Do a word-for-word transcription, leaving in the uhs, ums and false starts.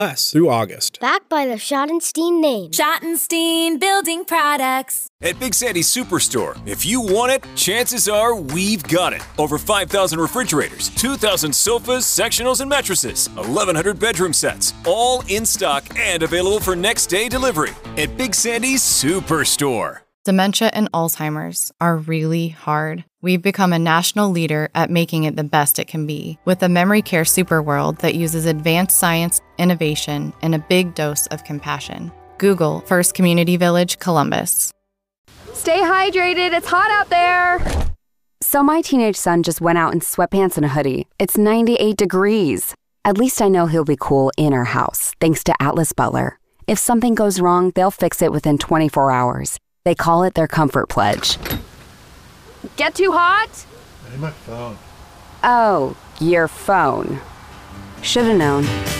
Less through August. Backed by the Schottenstein name. Schottenstein Building Products. At Big Sandy's Superstore, if you want it, chances are we've got it. Over five thousand refrigerators, two thousand sofas, sectionals, and mattresses, eleven hundred bedroom sets, all in stock and available for next day delivery. At Big Sandy's Superstore. Dementia and Alzheimer's are really hard. We've become a national leader at making it the best it can be with a memory care superworld that uses advanced science, innovation, and a big dose of compassion. Google First Community Village, Columbus. Stay hydrated. It's hot out there. So my teenage son just went out in sweatpants and a hoodie. It's ninety-eight degrees. At least I know he'll be cool in our house, thanks to Atlas Butler. If something goes wrong, they'll fix it within twenty-four hours. They call it their comfort pledge. Get too hot? I need my phone. Oh, your phone. Should've known.